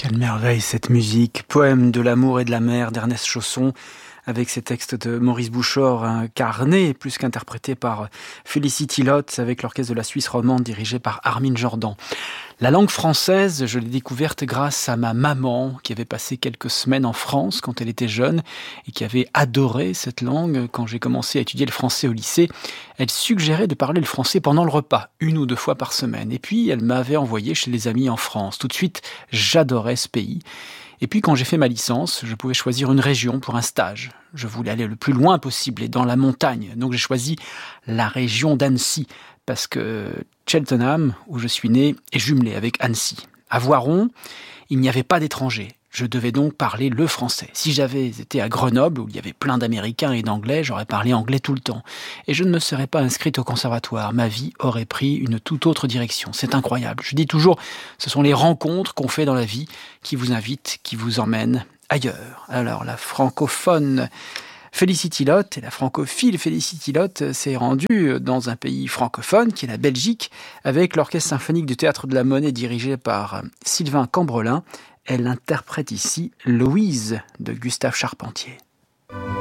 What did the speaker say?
Quelle merveille cette musique, poème de l'amour et de la mer d'Ernest Chausson, avec ces textes de Maurice Bouchard incarnés, plus qu'interprétés par Félicity Lott, avec l'orchestre de la Suisse romande dirigé par Armin Jordan. La langue française, je l'ai découverte grâce à ma maman, qui avait passé quelques semaines en France quand elle était jeune, et qui avait adoré cette langue. Quand j'ai commencé à étudier le français au lycée, elle suggérait de parler le français pendant le repas, 1 ou 2 fois par semaine. Et puis, elle m'avait envoyé chez les amis en France. Tout de suite, j'adorais ce pays. Et puis quand j'ai fait ma licence, je pouvais choisir une région pour un stage. Je voulais aller le plus loin possible et dans la montagne. Donc j'ai choisi la région d'Annecy, parce que Cheltenham, où je suis né, est jumelé avec Annecy. À Voiron, il n'y avait pas d'étrangers. Je devais donc parler le français. Si j'avais été à Grenoble, où il y avait plein d'Américains et d'Anglais, j'aurais parlé anglais tout le temps. Et je ne me serais pas inscrite au conservatoire. Ma vie aurait pris une toute autre direction. C'est incroyable. Je dis toujours, ce sont les rencontres qu'on fait dans la vie qui vous invitent, qui vous emmènent ailleurs. Alors, la francophone Félicity Lott et la francophile Félicity Lott s'est rendue dans un pays francophone, qui est la Belgique, avec l'Orchestre symphonique du Théâtre de la Monnaie dirigé par Sylvain Cambrelin. Elle interprète ici Louise de Gustave Charpentier.